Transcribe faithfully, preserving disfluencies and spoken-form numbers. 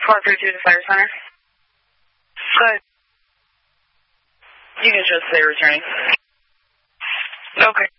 four three two to Fire Center. Good. You can just say returning. Okay.